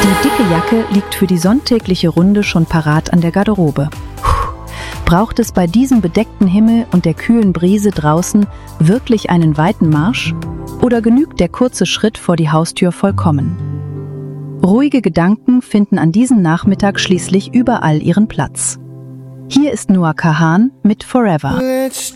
Die dicke Jacke liegt für die sonntägliche Runde schon parat an der Garderobe. Braucht es bei diesem bedeckten Himmel und der kühlen Brise draußen wirklich einen weiten Marsch? Oder genügt der kurze Schritt vor die Haustür vollkommen? Ruhige Gedanken finden an diesem Nachmittag schließlich überall ihren Platz. Hier ist Noah Kahan mit Forever.